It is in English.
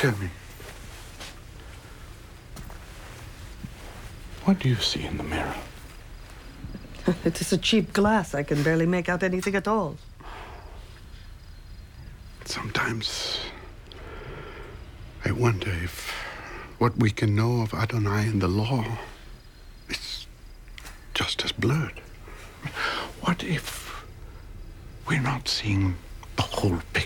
Tell me, what do you see in the mirror? It is a cheap glass. I can barely make out anything at all. Sometimes I wonder if what we can know of Adonai and the law is just as blurred. What if we're not seeing the whole picture?